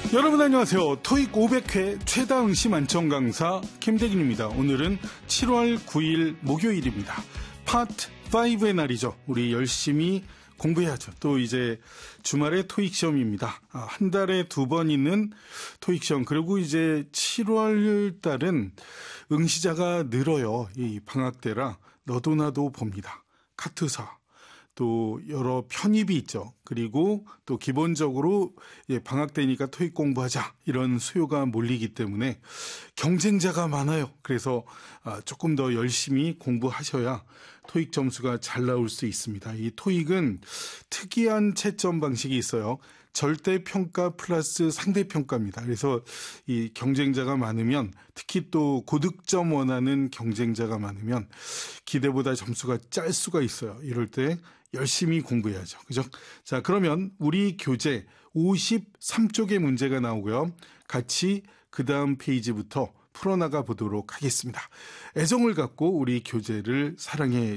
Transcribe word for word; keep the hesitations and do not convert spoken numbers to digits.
여러분 안녕하세요. 토익 오백 회 최다 응시 만점 강사 김대균입니다. 오늘은 칠월 구일 목요일입니다. 파트 오의 날이죠. 우리 열심히 공부해야죠. 또 이제 주말에 토익 시험입니다. 아, 한 달에 두 번 있는 토익 시험. 그리고 이제 칠월 달은 응시자가 늘어요. 이 방학 때라 너도 나도 봅니다. 카투사. 또 여러 편입이 있죠. 그리고 또 기본적으로 방학 때니까 토익 공부하자 이런 수요가 몰리기 때문에 경쟁자가 많아요. 그래서 조금 더 열심히 공부하셔야 토익 점수가 잘 나올 수 있습니다. 이 토익은 특이한 채점 방식이 있어요. 절대평가 플러스 상대평가입니다. 그래서 이 경쟁자가 많으면, 특히 또 고득점 원하는 경쟁자가 많으면 기대보다 점수가 짤 수가 있어요. 이럴 때 열심히 공부해야죠. 그죠? 자, 그러면 우리 교재 오십삼 쪽의 문제가 나오고요. 같이 그 다음 페이지부터 풀어나가 보도록 하겠습니다. 애정을 갖고 우리 교재를 사랑해